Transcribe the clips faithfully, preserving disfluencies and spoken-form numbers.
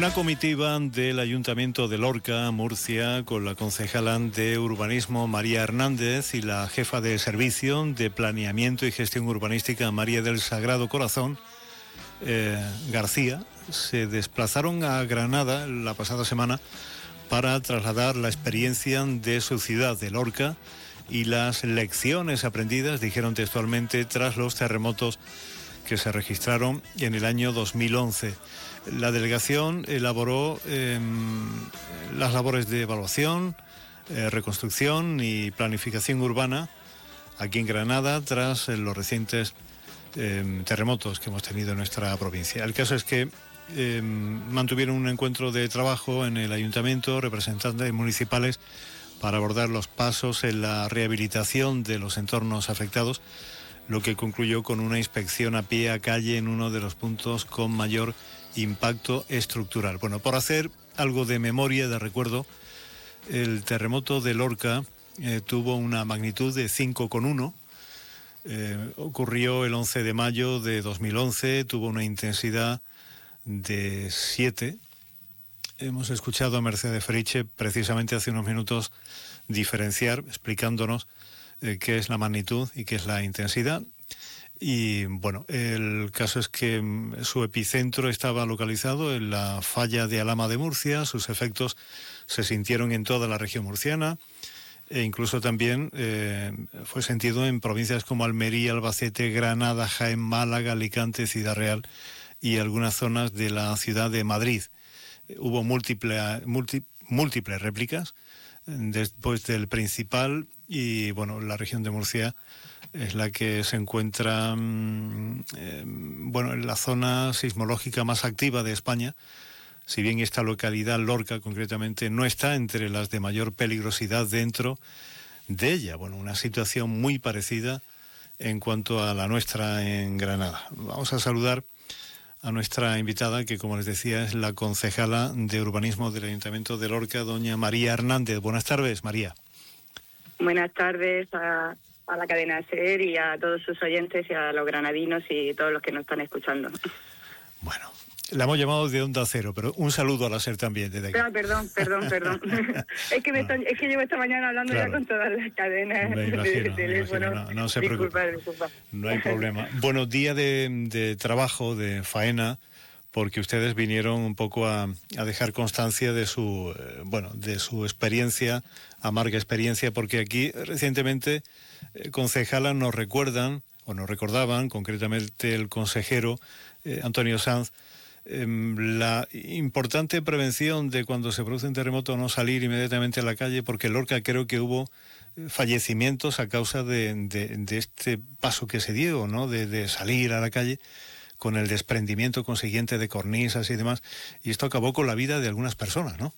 Una comitiva del Ayuntamiento de Lorca, Murcia, con la concejala de Urbanismo María Hernández y la jefa de Servicio de Planeamiento y Gestión Urbanística María del Sagrado Corazón, eh, García, se desplazaron a Granada la pasada semana para trasladar la experiencia de su ciudad, de Lorca, y las lecciones aprendidas, dijeron textualmente, tras los terremotos que se registraron en el año dos mil once. La delegación elaboró eh, las labores de evaluación, eh, reconstrucción y planificación urbana aquí en Granada tras eh, los recientes eh, terremotos que hemos tenido en nuestra provincia. El caso es que eh, mantuvieron un encuentro de trabajo en el ayuntamiento, representantes municipales, para abordar los pasos en la rehabilitación de los entornos afectados, lo que concluyó con una inspección a pie a calle en uno de los puntos con mayor impacto estructural. Bueno, por hacer algo de memoria, de recuerdo, el terremoto de Lorca eh, tuvo una magnitud de cinco coma uno, eh, ocurrió el once de mayo de dos mil once, tuvo una intensidad de siete. Hemos escuchado a Mercedes Feriche precisamente hace unos minutos diferenciar, explicándonos eh, qué es la magnitud y qué es la intensidad. Y bueno, el caso es que su epicentro estaba localizado en la falla de Alhama de Murcia. Sus efectos se sintieron en toda la región murciana e incluso también eh, fue sentido en provincias como Almería, Albacete, Granada, Jaén, Málaga, Alicante, Ciudad Real y algunas zonas de la ciudad de Madrid. Hubo múltiples, múlti, múltiples réplicas después del principal y bueno, la región de Murcia es la que se encuentra eh, bueno, en la zona sismológica más activa de España, si bien esta localidad, Lorca concretamente, no está entre las de mayor peligrosidad dentro de ella. Bueno, una situación muy parecida en cuanto a la nuestra en Granada. Vamos a saludar a nuestra invitada, que como les decía es la concejala de Urbanismo del Ayuntamiento de Lorca, doña María Hernández. Buenas tardes, María. Buenas tardes a, a la cadena SER y a todos sus oyentes y a los granadinos y todos los que nos están escuchando. Bueno, la hemos llamado de Onda Cero, pero un saludo a la SER también desde aquí. Ah, perdón, perdón, perdón. es que me no. están, es que llevo esta mañana hablando claro. ya con todas las cadenas me imagino, de teléfono. Me imagino. No, no se disculpa, preocupe. Disculpa. No hay problema. Bueno, día de, de trabajo, de faena, porque ustedes vinieron un poco a, a dejar constancia de su, eh, bueno, de su experiencia, amarga experiencia, porque aquí recientemente eh, concejalas nos recuerdan, o nos recordaban, concretamente el consejero eh, Antonio Sanz, eh, la importante prevención de cuando se produce un terremoto no salir inmediatamente a la calle, porque en Lorca creo que hubo fallecimientos a causa de, de, de este paso que se dio, ¿no? De, de salir a la calle, con el desprendimiento consiguiente de cornisas y demás, y esto acabó con la vida de algunas personas, ¿no?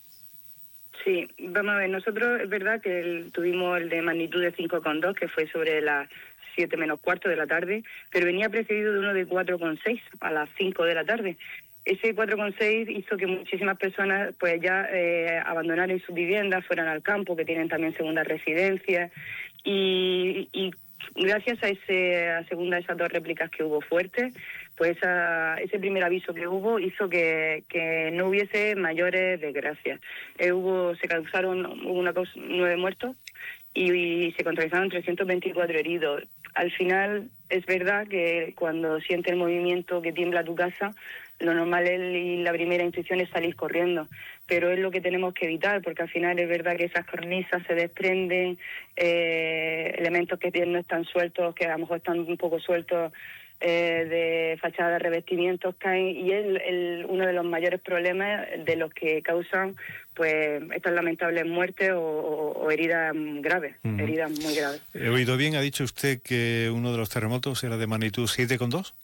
Sí, vamos a ver, nosotros es verdad que el, tuvimos el de magnitud de cinco coma dos, que fue sobre las siete menos cuarto de la tarde, pero venía precedido de uno de cuatro coma seis a las cinco de la tarde. Ese cuatro coma seis hizo que muchísimas personas pues ya eh, abandonaran sus viviendas, fueran al campo, que tienen también segundas residencias, y, y gracias a ese a segunda esas dos réplicas que hubo fuertes, pues esa, ese primer aviso que hubo hizo que, que no hubiese mayores desgracias. Eh, hubo se causaron hubo una cosa, nueve muertos y, y se contabilizaron trescientos veinticuatro heridos. Al final es verdad que cuando sientes el movimiento que tiembla tu casa, lo normal es, y la primera intuición es salir corriendo, pero es lo que tenemos que evitar, porque al final es verdad que esas cornisas se desprenden, eh, elementos que no están sueltos, que a lo mejor están un poco sueltos, eh, de fachadas, revestimientos caen, y es el, el, uno de los mayores problemas de los que causan pues estas lamentables muertes o, o, o heridas graves, uh-huh. heridas muy graves. ¿He oído bien? ¿Ha dicho usted que uno de los terremotos era de magnitud siete coma dos?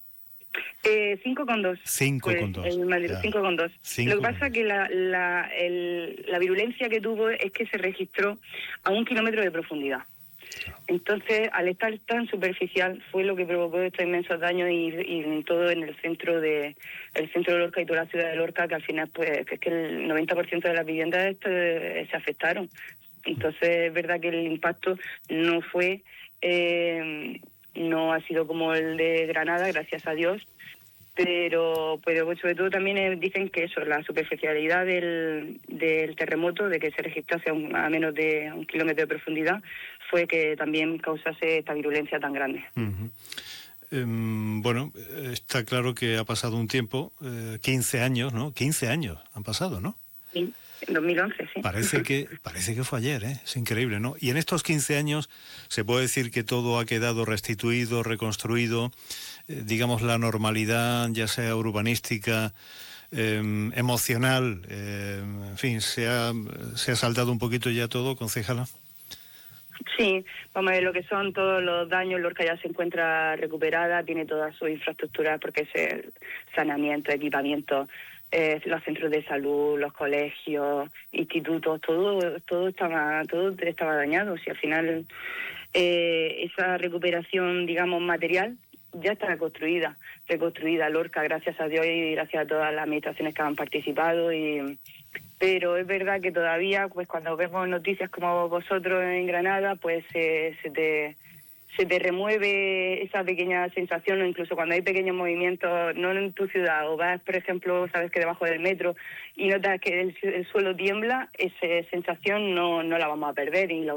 Eh, cinco coma dos. cinco coma dos. Pues, cinco coma dos. Lo que pasa es que la, la, el, la virulencia que tuvo es que se registró a un kilómetro de profundidad. Entonces, al estar tan superficial, fue lo que provocó estos inmensos daños y, y todo en el centro de el centro de Lorca y toda la ciudad de Lorca, que al final, pues, es que el noventa por ciento de las viviendas esto, eh, se afectaron. Entonces, es verdad que el impacto no fue, eh, no ha sido como el de Granada, gracias a Dios, pero pero pues, sobre todo también eh, dicen que eso, la superficialidad del, del terremoto, de que se registrase a, un, a menos de un kilómetro de profundidad, fue que también causase esta virulencia tan grande. Uh-huh. Eh, bueno, está claro que ha pasado un tiempo, eh, quince años, ¿no? quince años han pasado, ¿no? Sí, en dos mil once, sí. Parece que, parece que fue ayer, ¿eh? Es increíble, ¿no? Y en estos quince años se puede decir que todo ha quedado restituido, reconstruido, eh, digamos la normalidad, ya sea urbanística, eh, emocional, eh, en fin, se ha, se ha saltado un poquito ya todo, concejala. Sí, vamos a ver lo que son todos los daños. Lorca ya se encuentra recuperada, tiene toda su infraestructura porque es el saneamiento, equipamiento, eh, los centros de salud, los colegios, institutos, todo todo estaba todo estaba dañado. Si al final eh, esa recuperación, digamos, material ya está reconstruida, reconstruida Lorca, gracias a Dios y gracias a todas las administraciones que han participado. Y pero es verdad que todavía, pues cuando vemos noticias como vosotros en Granada, pues eh, se te se te remueve esa pequeña sensación, o incluso cuando hay pequeños movimientos, no en tu ciudad, o vas, por ejemplo, sabes que debajo del metro y notas que el, el suelo tiembla, esa sensación no, no la vamos a perder y lo